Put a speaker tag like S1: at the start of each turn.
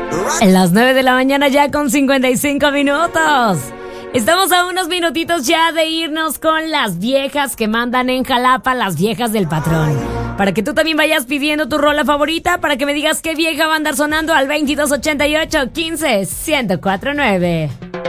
S1: En las 9 de la mañana ya con 55 minutos. Estamos a unos minutitos ya de irnos con las viejas que mandan en Jalapa, las viejas del patrón. Para que tú también vayas pidiendo tu rola favorita, para que me digas qué vieja va a andar sonando al 2288 15 1049.